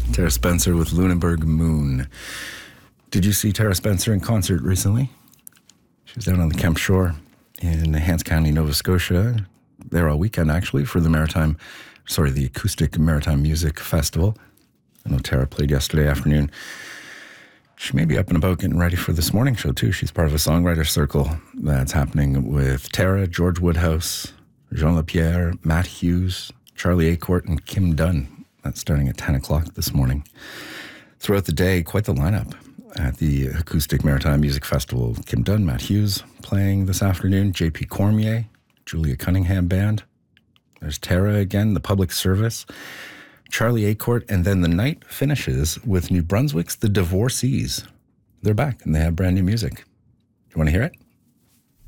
Tara Spencer with Lunenburg Moon. Did you see Tara Spencer in concert recently? She was down on the Kemp Shore in Hants County, Nova Scotia. There all weekend, actually, for the Acoustic Maritime Music Festival. I know Tara played yesterday afternoon. She may be up and about getting ready for this morning show, too. She's part of a songwriter circle that's happening with Tara, George Woodhouse, Jean Lapierre, Matt Hughes, Charlie Acourt, and Kim Dunn. That's starting at 10 o'clock this morning. Throughout the day, quite the lineup at the Acoustic Maritime Music Festival. Kim Dunn, Matt Hughes playing this afternoon, J.P. Cormier, Julia Cunningham Band. There's Tara again, the Public Service, Charlie Acourt, and then the night finishes with New Brunswick's The Divorcees. They're back, and they have brand new music. You want to hear it?